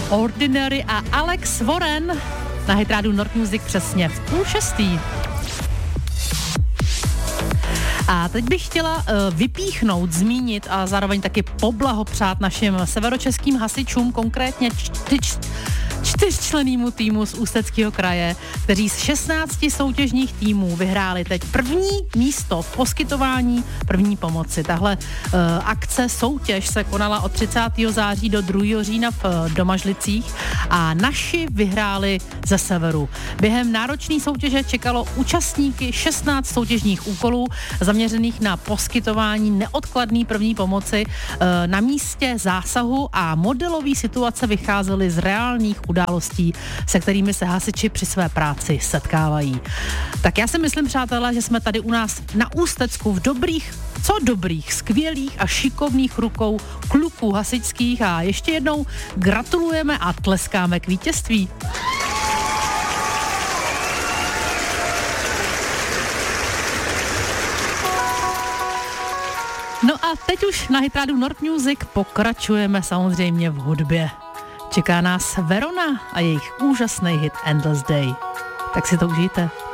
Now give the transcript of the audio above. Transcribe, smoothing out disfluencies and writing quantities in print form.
Ordinary a Alex Warren na Hit Radio North Music přesně v 5:30. A teď bych chtěla vypíchnout, zmínit a zároveň taky poblahopřát našim severočeským hasičům, konkrétně čtyřčlennému týmu z Ústeckého kraje, kteří z 16 soutěžních týmů vyhráli teď první místo v poskytování první pomoci. Tahle akce, soutěž se konala od 30. září do 2. října v Domažlicích a naši vyhráli ze severu. Během náročné soutěže čekalo účastníky 16 soutěžních úkolů zaměřených na poskytování neodkladné první pomoci na místě zásahu a modelové situace vycházely z reálných událostí, se kterými se hasiči při své práci setkávají. Tak já si myslím, přátelé, že jsme tady u nás na Ústecku v dobrých, skvělých a šikovných rukou kluků hasičských a ještě jednou gratulujeme a tleskáme k vítězství. No a teď už na Hit Radio North Music pokračujeme samozřejmě v hudbě. Čeká nás Verona a jejich úžasný hit Endless Day. Tak si to užijte.